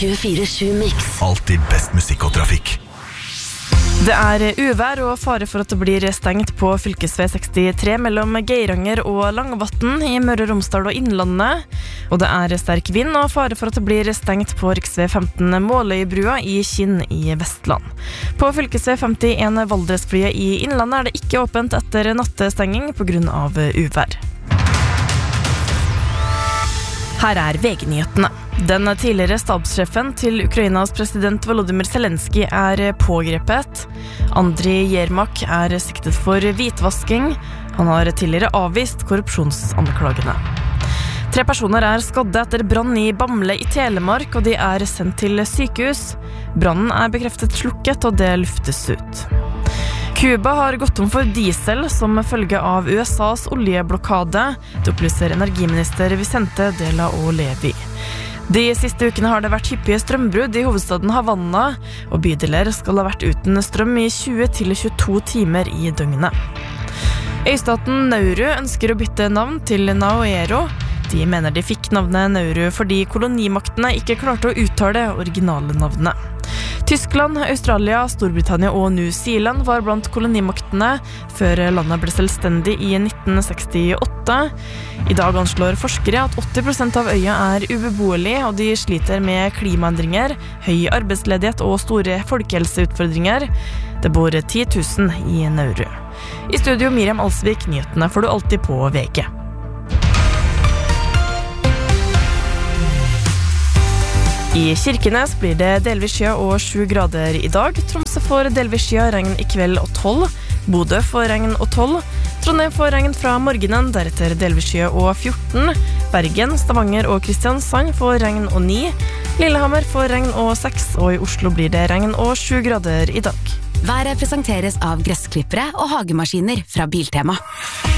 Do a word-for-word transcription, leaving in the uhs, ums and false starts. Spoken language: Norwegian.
tjuefire sju Mix. Alltid best musikk og trafikk. Det er uvær og fare for at det blir stengt på fylkesvei sekstitre mellom Geiranger og Langvatn i Møre og Romsdal og Innlandet. Og det er sterk vind og fare for at det blir stengt på riksvei femten Måløybrua i Kinn i Vestland. På fylkesvei femtien Valdresflyet i Innlandet er det ikke åpent etter nattestenging på grunn av uvær. Her er V G-nyhetene. Den tidligere stabssjefen til Ukrainas president Volodymyr Zelensky er pågrepet. Andriy Yermak er siktet for hvitvasking. Han har tidligere avvist korrupsjonsanklagene. Tre personer er skadde etter brann i Bamble i Telemark, og de er sendt til sykehus. Brannen er bekreftet slukket, og det luftes ut. Cuba har gått om for diesel som følge av U S A's oljeblokade. Det opplyser energiminister Vicente de la Olevi. De siste ukene har det vært hyppige strømbrudd i hovedstaden Havanna, og bydeler skal ha vært uten strøm i tjue til tjueto timer i døgnet. Øystaten Nauru ønsker å bytte navn til Naoero. De mener de fikk navnet Nauru fordi kolonimaktene ikke klarte å uttale originale navnet. Tyskland, Australia, Storbritannia og New Zealand var blant kolonimaktene før landet ble selvstendig i nitten sekstiåtte. I dag anslår forskere at åtti prosent av øya er ubeboelig, og de sliter med klimaendringer, høy arbeidsledighet og store folkehelseutfordringer. Det bor ti tusen i Nauru. I studio Miriam Alsvik, nyhetene får du alltid på V G. I Kirkenes blir det delvis skya og sju grader i dag. Tromsø får delvis skya, regn i kveld og tolv. Bodø får regn og tolv. Trondheim får regn fra morgenen, deretter delvis skya og fjorten. Bergen, Stavanger og Kristiansand får regn og ni. Lillehammer får regn og seks, og i Oslo blir det regn og sju grader i dag. Været presenteres av gressklippere og hagemaskiner fra Biltema.